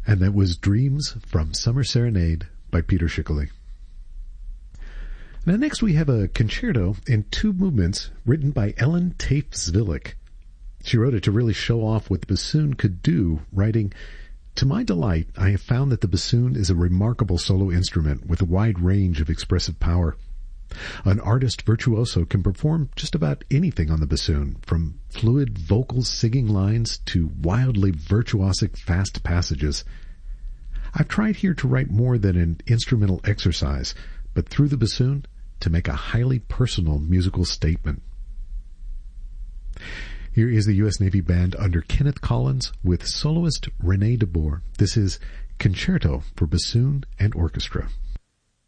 And that was Dreams from Summer Serenade by Peter Schickele. Now next we have a concerto in 2 movements written by Ellen Tafe-Zwilich. She wrote it to really show off what the bassoon could do, writing, "To my delight, I have found that the bassoon is a remarkable solo instrument with a wide range of expressive power. An artist virtuoso can perform just about anything on the bassoon, from fluid vocal singing lines to wildly virtuosic fast passages. I've tried here to write more than an instrumental exercise, but through the bassoon to make a highly personal musical statement." Here is the U.S. Navy Band under Kenneth Collins with soloist René de Boer. This is Concerto for Bassoon and Orchestra.